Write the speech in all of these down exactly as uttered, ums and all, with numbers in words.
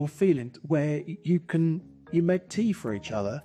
or feeling where you can you make tea for each other.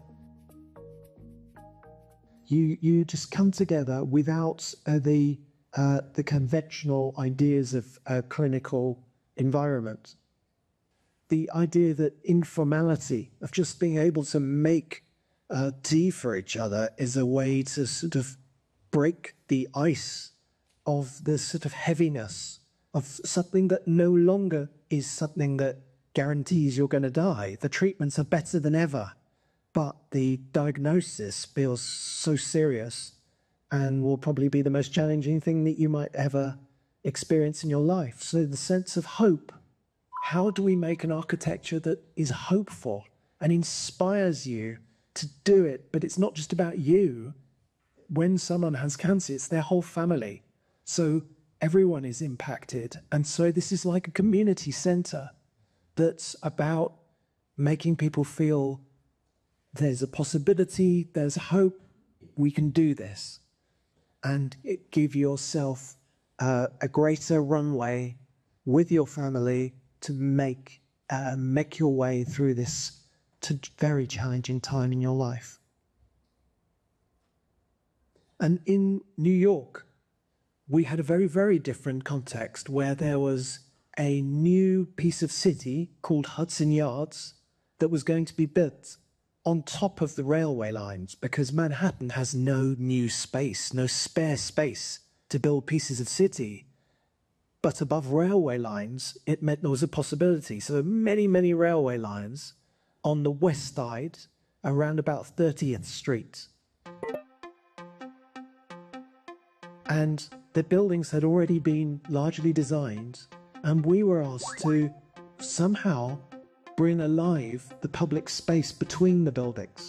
You you just come together without uh, the uh, the conventional ideas of a clinical environment. The idea that informality of just being able to make uh, tea for each other is a way to sort of break the ice of the sort of heaviness of something that no longer is something that guarantees you're going to die. The treatments are better than ever, but the diagnosis feels so serious and will probably be the most challenging thing that you might ever experience in your life. So the sense of hope, how do we make an architecture that is hopeful and inspires you to do it? But it's not just about you. When someone has cancer, it's their whole family. So everyone is impacted. And so this is like a community center that's about making people feel there's a possibility, there's hope, we can do this. And it give yourself uh, a greater runway with your family to make, uh, make your way through this to very challenging time in your life. And in New York, we had a very, very different context where there was a new piece of city called Hudson Yards that was going to be built on top of the railway lines because Manhattan has no new space, no spare space to build pieces of city. But above railway lines, it meant there was a possibility. So many, many railway lines on the west side around about thirtieth Street. And the buildings had already been largely designed, and we were asked to somehow bring alive the public space between the buildings.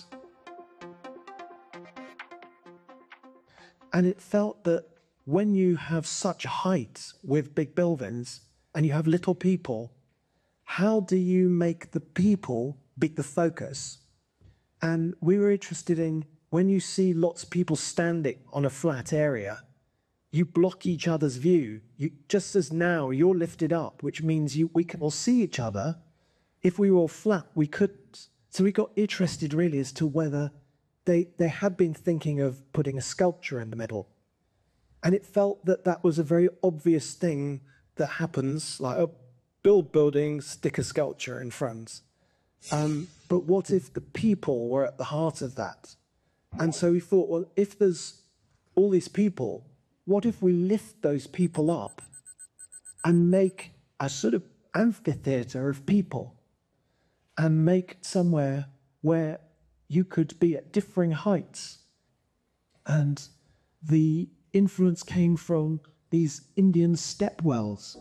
And it felt that when you have such height with big buildings and you have little people, how do you make the people be the focus? And we were interested in when you see lots of people standing on a flat area, you block each other's view. You, just as now you're lifted up, which means you, we can all see each other. If we were all flat, we couldn't. So we got interested really as to whether they, they had been thinking of putting a sculpture in the middle. And it felt that that was a very obvious thing that happens, like, oh, build buildings, stick a sculpture in front. Um, but what if the people were at the heart of that? And so we thought, well, if there's all these people, what if we lift those people up and make a sort of amphitheater of people and make somewhere where you could be at differing heights? And the influence came from these Indian step wells.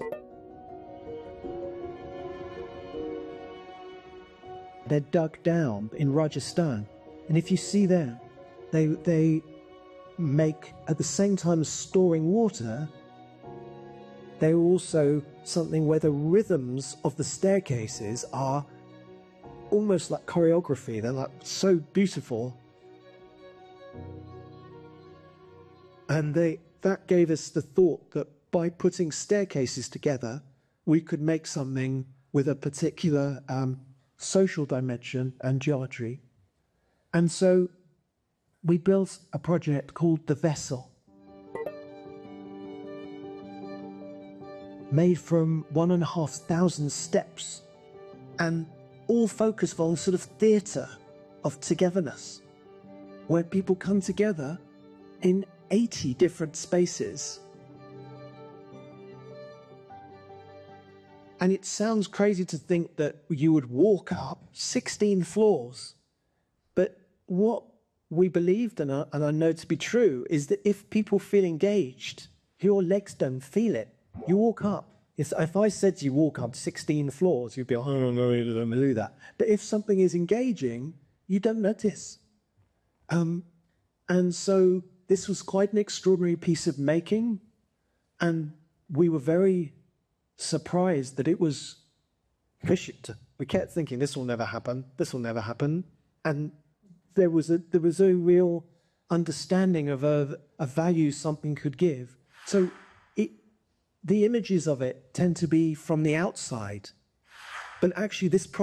They're dug down in Rajasthan. And if you see them, they, they make, at the same time as storing water, they're also something where the rhythms of the staircases are almost like choreography. They're like so beautiful. And they, that gave us the thought that by putting staircases together, we could make something with a particular um, social dimension and geometry. And so we built a project called The Vessel, made from one and a half thousand steps and all focused on sort of theatre of togetherness, where people come together in eighty different spaces. And it sounds crazy to think that you would walk up sixteen floors. But what we believed, and I, and I know to be true, is that if people feel engaged, your legs don't feel it. You walk up. If, if I said to you walk up sixteen floors, you'd be like, oh, no, no, no, don't do that. But if something is engaging, you don't notice. Um, and so this was quite an extraordinary piece of making, and we were very surprised that it was efficient. We kept thinking, this will never happen, this will never happen. And there was a, there was a real understanding of a, a value something could give. So it, the images of it tend to be from the outside, but actually this project